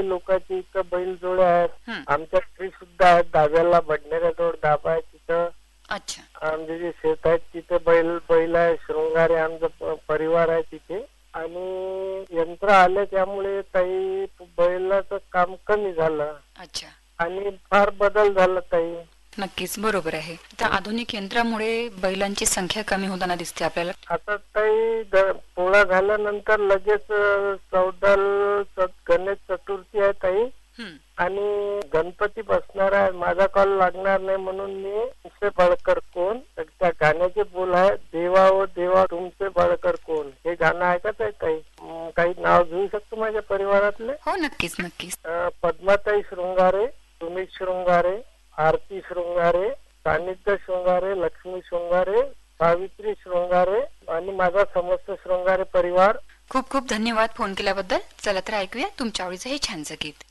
काही लोकांची इथं बैल जोड्या आहेत. हं. आमच्या घरी सुद्धा आहेत. दाब्याला बडनेऱ्याजवळ दाबा आहे तिथं. अच्छा. आमचे जे शेत आहेत तिथे बैल आहे. शृंगारे आमचा परिवार आहे तिथे. आणि यंत्र आले त्यामुळे काही बैलाचं काम कमी झालं अच्छा. आणि फार बदल झाला ताई. नक्कीच बरोबर आहे. तर आधुनिक यंत्रामुळे बैलांची संख्या कमी होताना दिसते आपल्याला. आता ताई पोळा झाल्यानंतर लगेच गणेश चतुर्थी आहे ताई हं. आणि गणपती बसणार आहे. माझा कॉल लागणार नाही म्हणून मी तुमचे बळकर कोण त्या गाण्याचे बोल आहे, देवा ओ देवा तुमचे बळकर कोण. हे गाणं ऐकत आहे ताई. काही नाव घेऊ शकतो माझ्या परिवारातले? हो, नक्कीच नक्कीच. पद्माताई शृंगारे, सुमित शृंगारे, आरती शृंगारे, सानिध्य शृंगारे, लक्ष्मी शृंगारे, सावित्री शृंगारे आणि माझा समस्त शृंगारे परिवार. खूप खूप धन्यवाद फोन केल्याबद्दल. चला तर ऐकूया तुमच्या आवडीचं हे छानसं गीत.